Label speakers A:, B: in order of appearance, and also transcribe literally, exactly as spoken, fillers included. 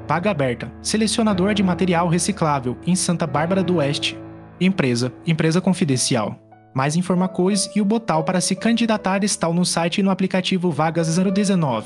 A: Vaga aberta. Selecionador de material reciclável em Santa Bárbara do Oeste. Empresa. Empresa confidencial. Mais informações e o botão para se candidatar estão no site e no aplicativo Vagas zero dezenove.